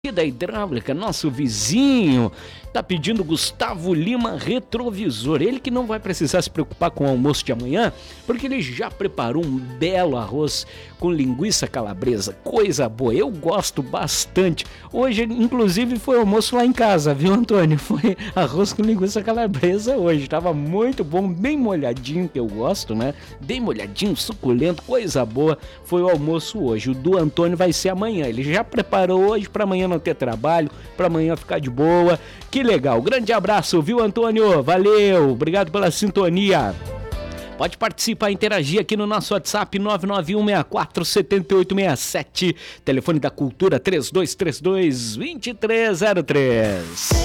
da hidráulica, nosso vizinho, tá pedindo Gustavo Lima retrovisor. Ele que não vai precisar se preocupar com o almoço de amanhã, porque ele já preparou um belo arroz com linguiça calabresa, coisa boa, eu gosto bastante. Hoje, inclusive, foi almoço lá em casa, viu, Antônio? Foi arroz com linguiça calabresa hoje, tava muito bom, bem molhadinho, que eu gosto, né? Bem molhadinho, suculento, coisa boa, foi o almoço hoje. O do Antônio vai ser amanhã, ele já preparou hoje para amanhã não ter trabalho, para amanhã ficar de boa. Que legal, grande abraço, viu, Antônio? Valeu, obrigado pela sintonia. Pode participar, interagir aqui no nosso WhatsApp 991647867, telefone da Cultura 3232-2303.